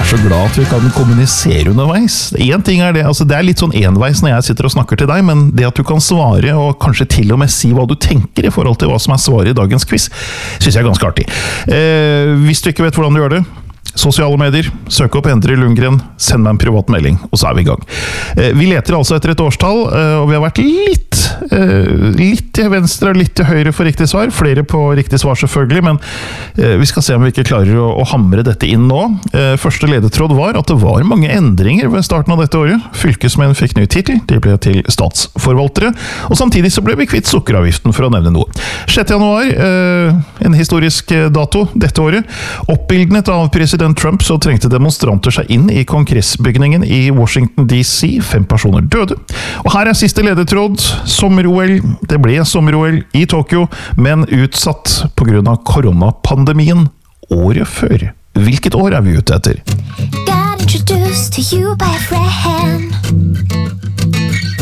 så glad at vi kan kommunisere underveis. En ting det, altså det litt sånn enveis når jeg sitter og snakker til deg, men det at du kan svare og kanskje til og med si hva du tenker i forhold til hva som svaret i dagens quiz, synes jeg ganske artig. Hvis du ikke vet hvordan du gjør det, sosiale medier, søk opp Endre Lundgren, send meg en privat melding, og så vi i gang. Vi leter altså etter et årstall, og vi har vært litt til venstre og litt til høyre for riktig svar. Flere på riktig svar selvfølgelig, men vi skal se om vi ikke klarer å hamre dette inn nå. Første ledetråd var at det var mange endringer ved starten av dette året. Fylkesmenn fikk ny titel, de ble til statsforvaltere, og samtidig så ble vi kvitt sukkeravgiften, for å nevne noe. 6. januar, en historisk dato dette året, oppbildnet av president Trump, så trengte demonstranter seg inn i kongressbygningen i Washington DC. 5 personer døde. Og her siste ledetråd. Sommer-OL. Det ble sommer-OL i Tokyo, men utsatt på grunn av koronapandemien året før. Hvilket år vi ute etter? Got introduced to you by a friend.